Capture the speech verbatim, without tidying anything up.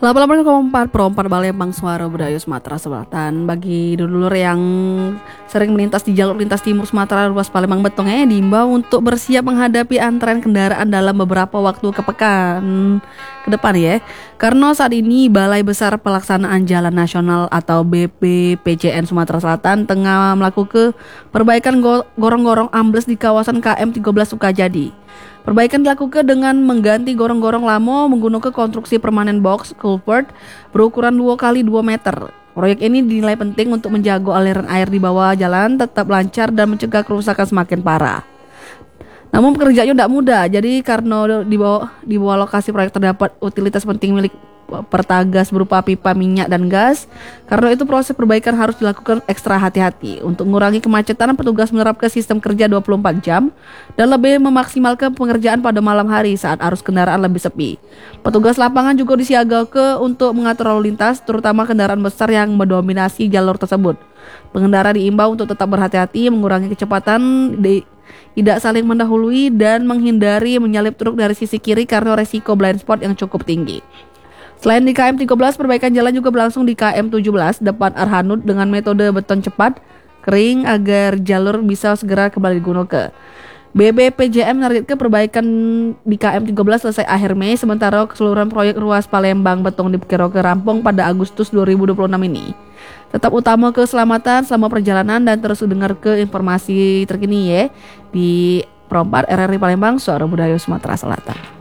delapan puluh delapan koma empat Perompak Palembang Suara Budaya Sumatera Selatan. Bagi dulur yang sering melintas di jalur lintas timur Sumatera ruas Palembang Betongnya diimbau untuk bersiap menghadapi antrean kendaraan dalam beberapa waktu ke pekan ke depan ya. Karena saat ini Balai Besar Pelaksanaan Jalan Nasional atau B P P J N Sumatera Selatan tengah melakukan perbaikan gorong-gorong ambles di kawasan K M tiga belas Sukajadi. Perbaikan dilakukan dengan mengganti gorong-gorong lama menggunakan konstruksi permanen box culvert berukuran dua kali dua meter. Proyek ini dinilai penting untuk menjaga aliran air di bawah jalan tetap lancar dan mencegah kerusakan semakin parah. Namun pekerjaannya tidak mudah, jadi karena di bawah, di bawah lokasi proyek terdapat utilitas penting milik Pertagas berupa pipa minyak dan gas. Karena itu proses perbaikan harus dilakukan ekstra hati-hati. Untuk mengurangi kemacetan, petugas menerapkan sistem kerja dua puluh empat jam dan lebih memaksimalkan pengerjaan pada malam hari saat arus kendaraan lebih sepi. Petugas lapangan juga disiagakan untuk mengatur lalu lintas, terutama kendaraan besar yang mendominasi jalur tersebut. Pengendara diimbau untuk tetap berhati-hati, mengurangi kecepatan, di, tidak saling mendahului, dan menghindari menyalip truk dari sisi kiri karena resiko blind spot yang cukup tinggi. Selain di K M tiga belas, perbaikan jalan juga berlangsung di K M tujuh belas depan Arhanud dengan metode beton cepat kering agar jalur bisa segera kembali digunakan. B B P J M menargetkan perbaikan di K M tiga belas selesai akhir Mei, sementara keseluruhan proyek ruas Palembang Betong diperkirakan rampung pada Agustus dua ribu dua puluh enam ini. Tetap utama keselamatan selama perjalanan dan terus dengar ke informasi terkini ya di Perompak R R I Palembang Suara Budaya Sumatera Selatan.